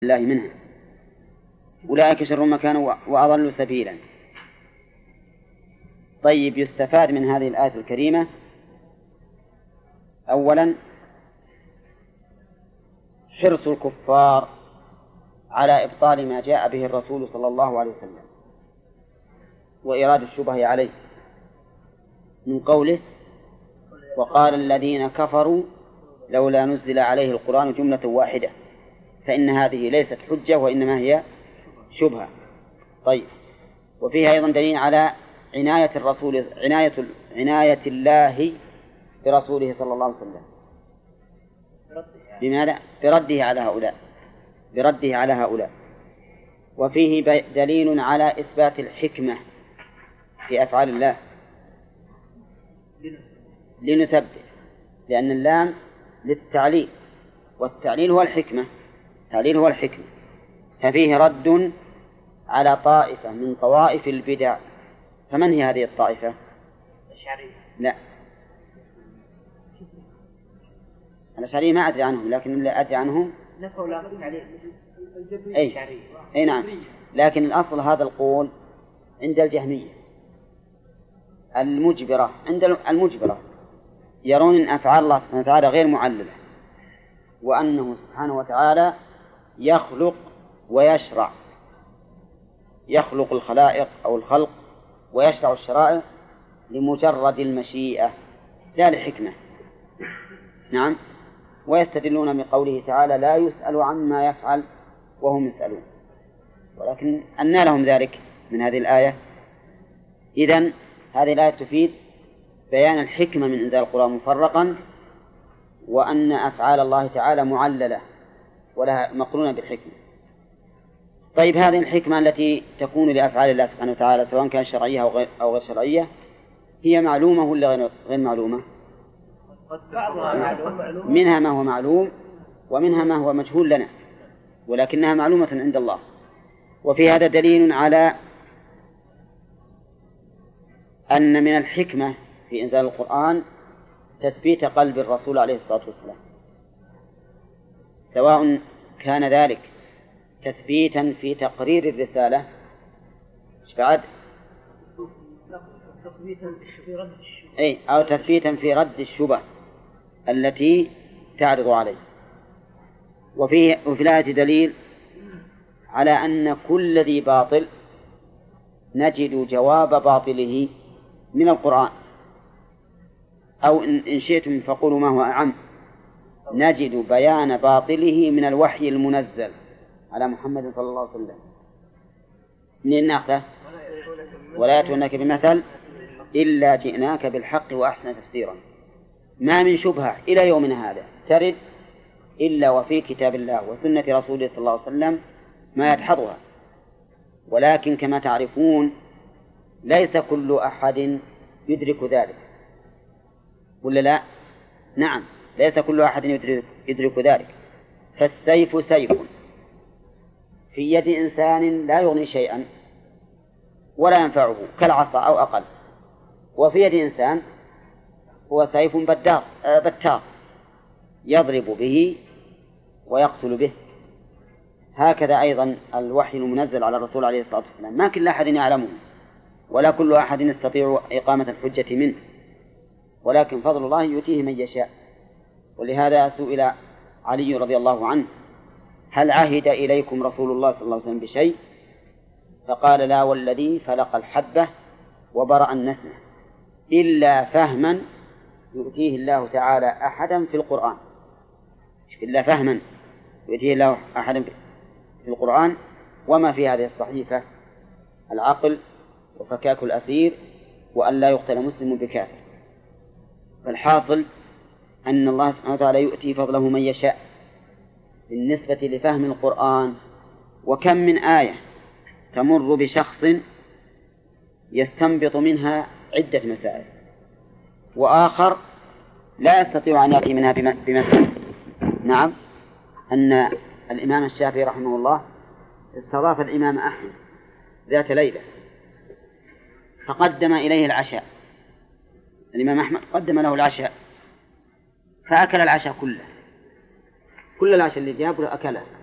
الله منها أولئك شر مكانا وأضل سبيلا. طيب، يستفاد من هذه الآية الكريمة أولا حرص الكفار على إبطال ما جاء به الرسول صلى الله عليه وسلم وإرادة الشبه عليه من قوله وقال الذين كفروا لولا نزل عليه القرآن جملة واحدة فإن هذه ليست حجة وإنما هي شبهة. طيب، وفيها أيضا دليل على عناية الرسول عناية الله برسوله صلى الله عليه وسلم. بماذا؟ برده على هؤلاء. وفيه دليل على إثبات الحكمة في أفعال الله لنثبت، لأن اللام للتعليل والتعليل هو الحكمة، التعليل هو الحكمة. ففيه رد على طائفة من طوائف البدع. فمن هي هذه الطائفة؟ لا، الأشعرية ما أدري عنهم، لكن اللي أدري عنهم أي نعم، لكن الأصل هذا القول عند الجهمية المجبرة. عند المجبرة يرون أن أفعال الله سبحانه وتعالى غير معللة، وأنه سبحانه وتعالى يخلق ويشرع، يخلق الخلائق أو الخلق ويشرع الشرائع لمجرد المشيئة لا لحكمة. نعم، ويستدلون بقوله تعالى لا يسأل عما يفعل وهم يسألون. ولكن أنى لهم ذلك من هذه الآية؟ إذن هذه الآية تفيد بيان الحكمة من إنزال القرآن مفرقا، وأن أفعال الله تعالى معللة ولا مقرونة بالحكمة. طيب، هذه الحكمة التي تكون لأفعال الله سبحانه وتعالى سواء كان شرعية أو غير شرعية هي معلومة ولا غير معلومة؟ منها ما هو معلوم ومنها ما هو مجهول لنا، ولكنها معلومة عند الله. وفي هذا دليل على أن من الحكمة في إنزال القرآن تثبيت قلب الرسول عليه الصلاة والسلام، سواء كان ذلك تثبيتا في تقرير الرسالة أو تثبيتا في رد الشبه التي تعرض عليه. وفي الآية دليل على أن كل ذي باطل نجد جواب باطله من القرآن، أو إن شئتم فقولوا ما هو أعم، نجد بيان باطله من الوحي المنزل على محمد صلى الله عليه وسلم. من الناقة ولا يأتونك بمثل إلا جئناك بالحق وأحسن تفسيرا. ما من شبهة إلى يومنا هذا ترد إلا وفي كتاب الله وسنة رسوله صلى الله عليه وسلم ما يدحضها. ولكن كما تعرفون ليس كل أحد يدرك ذلك، ولا لا؟ نعم، ليس كل أحد يدرك ذلك. فالسيف سيف في يد إنسان لا يغني شيئا ولا ينفعه كالعصا أو أقل، وفي يد إنسان هو سيف بتار يضرب به ويقتل به. هكذا أيضا الوحي المنزل على الرسول عليه الصلاة والسلام ما كل أحد يعلمه ولا كل أحد يستطيع إقامة الحجة منه، ولكن فضل الله يؤتيه من يشاء. ولهذا سئل علي رضي الله عنه هل عهد إليكم رسول الله صلى الله عليه وسلم بشيء؟ فقال لا والذي فلق الحبة وبرأ النسمة إلا فهما يؤتيه الله تعالى أحدا في القرآن. إلا فهما يؤتيه الله أحدا في القرآن، وما في هذه الصحيفة العقل وفكاك الأسير وأن لا يقتل مسلم بكافر. فالحاصل أن الله سبحانه وتعالى يؤتي فضله من يشاء بالنسبة لفهم القرآن. وكم من آية تمر بشخص يستنبط منها عدة مسائل، وآخر لا يستطيع أن يأتي منها بمثل. نعم، أن الإمام الشافعي رحمه الله استضاف الإمام أحمد ذات ليلة فقدم إليه العشاء. الإمام أحمد قدم له العشاء فأكل العشاء كله، كل العشاء اللي جابه أكله،